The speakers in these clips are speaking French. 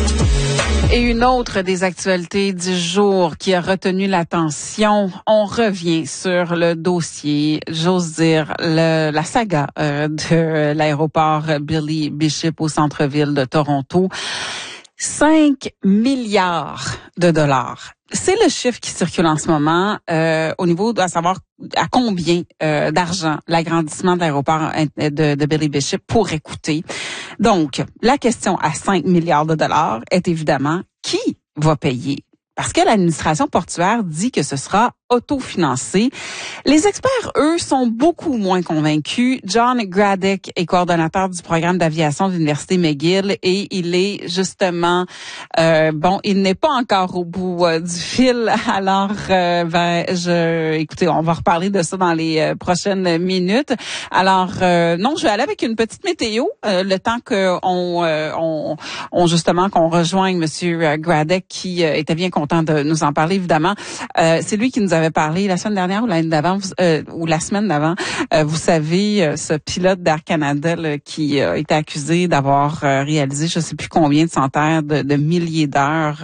Et une autre des actualités du jour qui a retenu l'attention, on revient sur le dossier, j'ose dire, la saga de l'aéroport Billy Bishop au centre-ville de Toronto. 5 milliards de dollars. C'est le chiffre qui circule en ce moment au niveau à savoir à combien d'argent l'agrandissement de l'aéroport de Billy Bishop pourrait coûter. Donc, la question à 5 milliards de dollars est évidemment qui va payer? Parce que l'administration portuaire dit que ce sera autofinancé. Les experts, eux, sont beaucoup moins convaincus. John Gradek est coordonnateur du programme d'aviation de l'Université McGill et il est justement, il n'est pas encore au bout du fil. Alors, écoutez, on va reparler de ça dans les prochaines minutes. Alors, non, je vais aller avec une petite météo, le temps qu'on rejoigne Monsieur Gradek qui était bien content de nous en parler, évidemment. C'est lui qui nous avait parlé la semaine dernière ou l'année d'avant, ou la semaine d'avant. Vous savez, ce pilote d'Air Canada là, qui a été accusé d'avoir réalisé je sais plus combien de centaines de milliers d'heures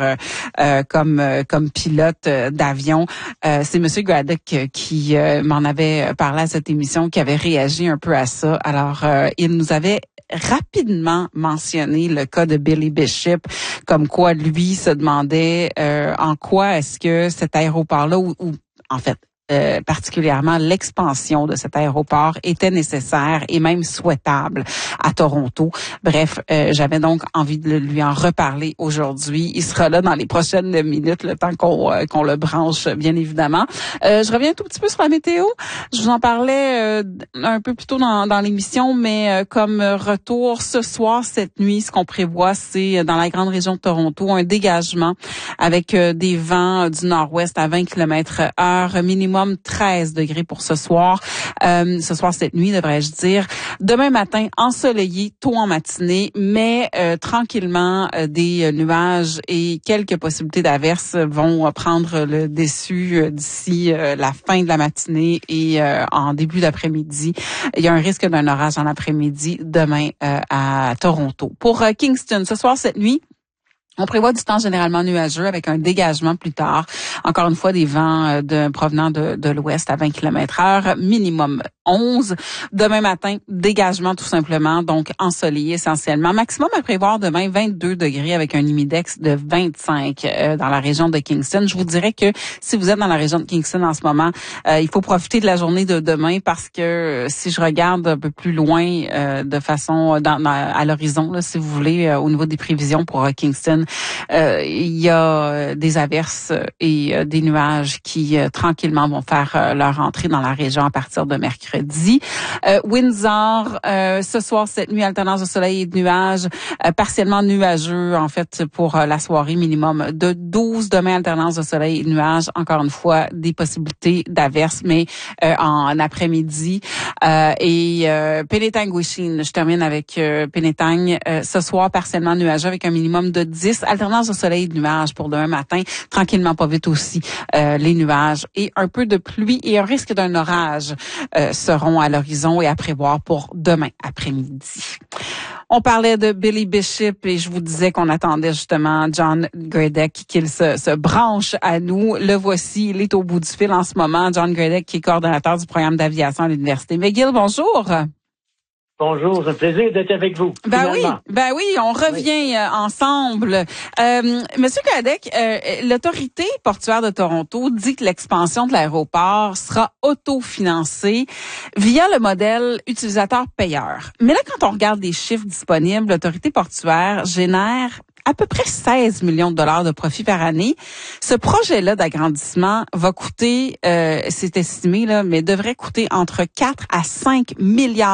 comme pilote d'avion. C'est Monsieur Gradek qui m'en avait parlé à cette émission, qui avait réagi un peu à ça. Alors, il nous avait rapidement mentionné le cas de Billy Bishop, comme quoi lui se demandait en quoi est-ce que cet aéroport-là, ou en fait, particulièrement l'expansion de cet aéroport était nécessaire et même souhaitable à Toronto. Bref, j'avais donc envie de lui en reparler aujourd'hui. Il sera là dans les prochaines minutes, le temps qu'on le branche, bien évidemment. Je reviens un tout petit peu sur la météo. Je vous en parlais un peu plus tôt dans l'émission, mais comme retour ce soir, cette nuit, ce qu'on prévoit, c'est dans la grande région de Toronto, un dégagement avec des vents du nord-ouest à 20 km/h, minimum 13 degrés pour ce soir. Cette nuit, devrais-je dire. Demain matin, ensoleillé, tôt en matinée, mais tranquillement, des nuages et quelques possibilités d'averses vont prendre le dessus d'ici la fin de la matinée et en début d'après-midi. Il y a un risque d'un orage en après-midi demain à Toronto. Pour Kingston, ce soir, cette nuit, on prévoit du temps généralement nuageux avec un dégagement plus tard. Encore une fois, des vents provenant de l'ouest à 20 km/h, minimum 11. Demain matin, dégagement tout simplement, donc ensoleillé essentiellement. Maximum à prévoir demain, 22 degrés avec un humidex de 25 dans la région de Kingston. Je vous dirais que si vous êtes dans la région de Kingston en ce moment, il faut profiter de la journée de demain parce que si je regarde un peu plus loin de façon à l'horizon, là, si vous voulez, au niveau des prévisions pour Kingston, il y a des averses et des nuages qui tranquillement vont faire leur entrée dans la région à partir de mercredi. Windsor, ce soir, cette nuit, alternance de soleil et de nuages, partiellement nuageux en fait pour la soirée, minimum de 12. Demain, alternance de soleil et de nuages. Encore une fois, des possibilités d'averses, mais en après-midi. Et Penetang-Wishing, je termine avec Penetang. Ce soir, partiellement nuageux avec un minimum de 10. Alternance de soleil et de nuages pour demain matin. Tranquillement, pas vite aussi, les nuages et un peu de pluie et un risque d'un orage seront à l'horizon et à prévoir pour demain après-midi. On parlait de Billy Bishop et je vous disais qu'on attendait justement John Gradek qu'il se branche à nous. Le voici, il est au bout du fil en ce moment. John Gradek qui est coordonnateur du programme d'aviation à l'Université McGill. Bonjour. Bonjour, c'est un plaisir d'être avec vous. Ben oui, on revient ensemble. Monsieur Gradek, l'autorité portuaire de Toronto dit que l'expansion de l'aéroport sera autofinancée via le modèle utilisateur-payeur. Mais là, quand on regarde les chiffres disponibles, l'autorité portuaire génère à peu près 16 millions de dollars de profit par année. Ce projet-là d'agrandissement va coûter, c'est estimé, là, mais devrait coûter entre 4 à 5 milliards